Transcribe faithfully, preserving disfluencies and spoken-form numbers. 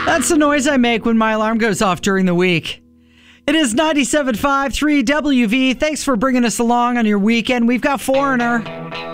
That's the noise I make when my alarm goes off during the week. It is ninety-seven point five three W V. Thanks for bringing us along on your weekend. We've got Foreigner.